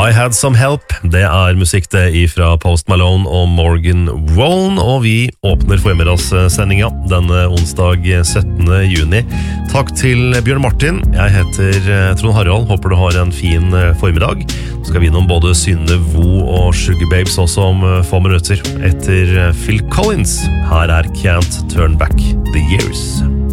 I Had Some Help. Det musikk det fra Post Malone og Morgan Wallen, og vi åpner formidagssendinga denne onsdag 17. juni. Takk til Bjørn Martin. Jeg heter Trond Harald. Håper du har en fin formiddag. Så skal vi innom både Synne Vo og Sugar Babes også om få minutter etter Phil Collins. Her Can't Turn Back the Years.